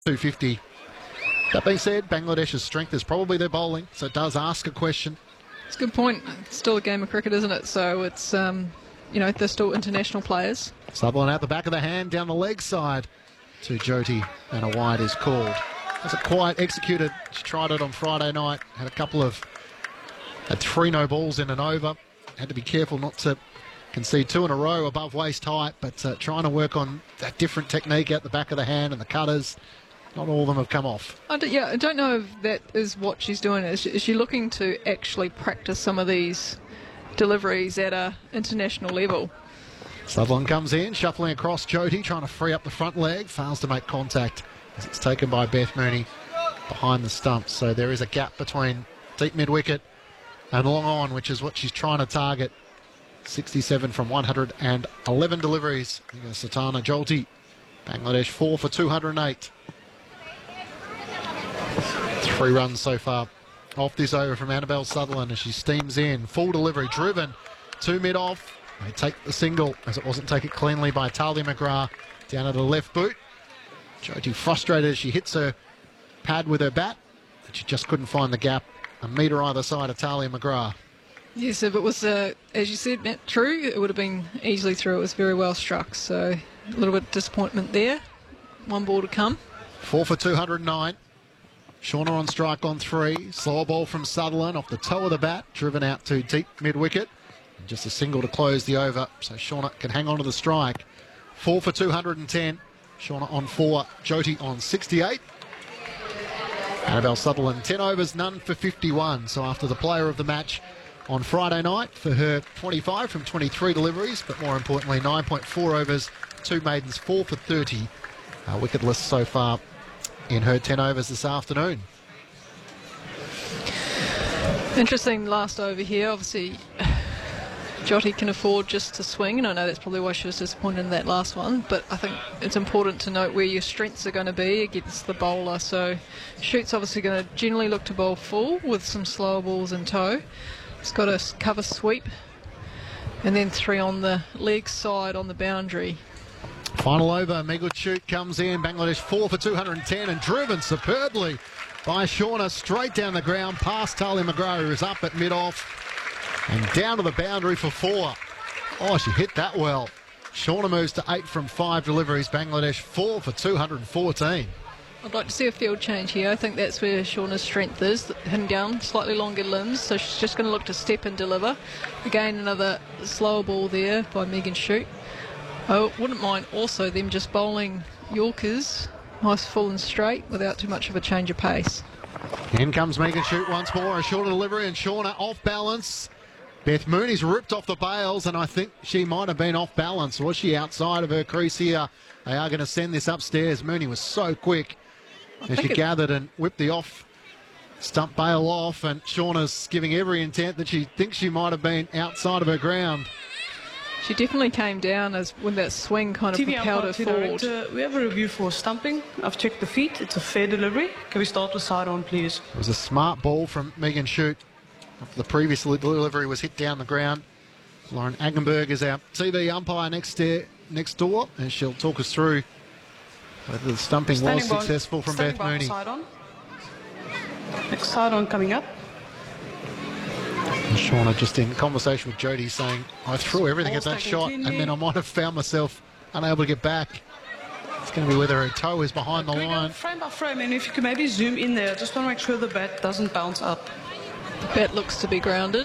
250. That being said, Bangladesh's strength is probably their bowling, so it does ask a question. It's a good point. It's still a game of cricket, isn't it? So it's, they're still international players. Sutherland out the back of the hand, down the leg side to Jyoti, and a wide is called. Wasn't quite executed. She tried it on Friday night. Had 3 no balls in an over. Had to be careful not to concede 2 in a row above waist height, but trying to work on that different technique out the back of the hand and the cutters. Not all of them have come off. I don't know if that is what she's doing. Is she looking to actually practice some of these deliveries at a international level? Sutherland comes in, shuffling across Jyoti, trying to free up the front leg. Fails to make contact as it's taken by Beth Mooney behind the stumps. So there is a gap between deep mid-wicket and long on, which is what she's trying to target. 67 from 111 deliveries against Satana Jyoti. Bangladesh 4 for 208. 3 runs so far off this over from Annabelle Sutherland as she steams in. Full delivery, driven to mid-off. They take the single as it wasn't taken cleanly by Talia McGrath down at the left boot. Jyoti frustrated as she hits her pad with her bat, but she just couldn't find the gap. A metre either side of Talia McGrath. Yes, if it was, as you said, Matt, true, it would have been easily through. It was very well struck, so a little bit of disappointment there. 1 ball to come. 4 for 209. Shauna on strike on 3. Slower ball from Sutherland off the toe of the bat, driven out to deep mid-wicket. And just a single to close the over, so Shauna can hang on to the strike. 4 for 210. Shauna on 4, Jyoti on 68. Annabelle Sutherland, 10 overs, none for 51. So after the player of the match on Friday night for her 25 from 23 deliveries, but more importantly 9.4 overs, 2 maidens, 4 for 30. Wicketless so far in her 10 overs this afternoon. Interesting last over here. Obviously, Jyoti can afford just to swing, and I know that's probably why she was disappointed in that last one, but I think it's important to note where your strengths are going to be against the bowler. So Shoot's obviously going to generally look to bowl full with some slower balls in tow. It's got a cover sweep, and then 3 on the leg side on the boundary. Final over, Meghud Shoot comes in. Bangladesh 4 for 210 and driven superbly by Shauna straight down the ground past Talia McGrath, who is up at mid-off and down to the boundary for 4. Oh, she hit that well. Shauna moves to 8 from 5 deliveries. Bangladesh 4 for 214. I'd like to see a field change here. I think that's where Shauna's strength is, hidden down, slightly longer limbs, so she's just going to look to step and deliver. Again, another slower ball there by Meghud Shoot. I wouldn't mind also them just bowling Yorkers, nice full and straight, without too much of a change of pace. In comes Meghud Shoot once more, a shorter delivery, and Shauna off balance. Beth Mooney's ripped off the bails, and I think she might have been off balance. Was she outside of her crease here? They are going to send this upstairs. Mooney was so quick as she gathered and whipped the off stump bail off, and Shauna's giving every intent that she thinks she might have been outside of her ground. She definitely came down as when that swing kind of propelled her forward. Director, we have a review for stumping. I've checked the feet. It's a fair delivery. Can we start with side on, please? It was a smart ball from Meghud Shoot. The previous delivery was hit down the ground. Lauren Agenberg is our TV umpire next door, and she'll talk us through whether the stumping was successful from Beth Mooney. Side on. Next side on coming up. And Shauna just in conversation with Jyoti saying, I threw everything at that shot and then I might have found myself unable to get back. It's going to be whether her toe is behind the line. Frame by frame, and if you can maybe zoom in there, just want to make sure the bat doesn't bounce up. The bat looks to be grounded.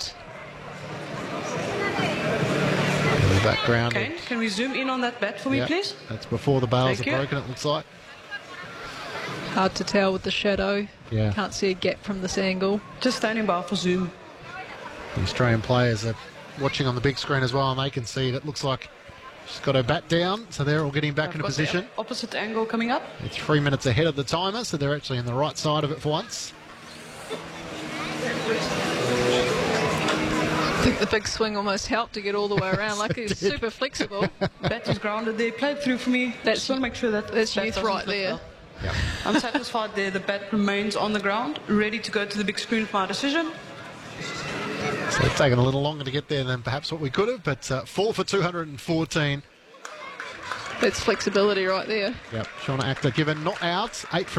The bat grounded. Okay, can we zoom in on that bat for me, please? That's before the bails are broken, it looks like. Hard to tell with the shadow. Yeah. Can't see a gap from this angle. Just standing by for zoom. The Australian players are watching on the big screen as well, and they can see it. It looks like she's got her bat down, so they're all getting back into position. Opposite angle coming up. They're 3 minutes ahead of the timer, so they're actually on the right side of it for once. I think the big swing almost helped to get all the way around. Like he's super flexible. Bat is grounded there. Played through for me. Just want to make sure that's youth right there. Yep. I'm satisfied there. The bat remains on the ground, ready to go to the big screen for my decision. So it's taken a little longer to get there than perhaps what we could have, but 4 for 214. That's flexibility right there. Yep, Shauna Akhtar given not out, 8 from